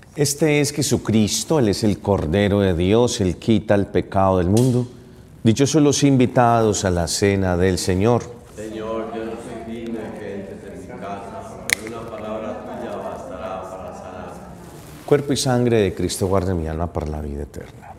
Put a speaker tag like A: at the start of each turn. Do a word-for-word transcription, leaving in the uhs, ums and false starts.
A: Este es Jesucristo, Él es el Cordero de Dios, Él quita el pecado del mundo. Dichosos los invitados a la cena del Señor.
B: Señor, yo no soy digno de que entres en mi casa, pero una palabra tuya bastará para sanar.
A: Cuerpo y sangre de Cristo guarde mi alma para la vida eterna.